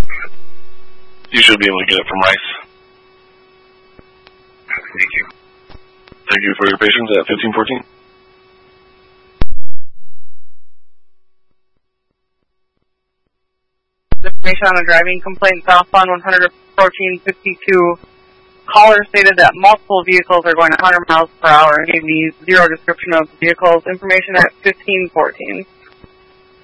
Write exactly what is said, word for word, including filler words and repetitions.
You should be able to get it from Rice. Thank you. Thank you for your patience at fifteen fourteen. Information on a driving complaint southbound one hundred approaching fifty-two. Caller stated that multiple vehicles are going at one hundred miles per hour and gave me zero description of vehicles. Information at fifteen fourteen.